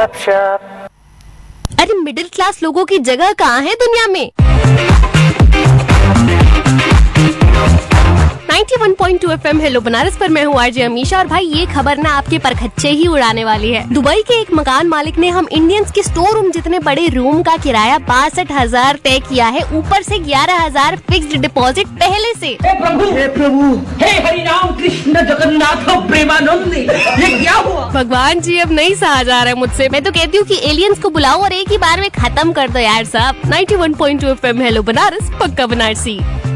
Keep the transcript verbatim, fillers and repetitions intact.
गपशप। अरे middle class लोगों की जगह कहाँ है दुनिया में? इक्यानवे पॉइंट दो एफएम हेलो बनारस पर मैं हूँ आरजे अमीशा। और भाई ये खबर ना आपके परखच्चे ही उड़ाने वाली है। दुबई के एक मकान मालिक ने हम इंडियंस के स्टोर रूम जितने बड़े रूम का किराया बासठ हजार तय किया है, ऊपर से ग्यारह हजार फिक्स्ड डिपॉजिट पहले से। हे प्रभु, हे प्रभु, हे हरि राम कृष्ण जगन्नाथ प्रेमानंद, ये क्या हुआ? भगवान जी अब नहीं सहा जा रहा है मुझसे। मैं तो कहती हूँ कि एलियंस को बुलाओ और एक ही बार में खत्म कर दो यार साहब। इक्यानवे पॉइंट दो एफएम हेलो बनारस, पक्का बनारसी।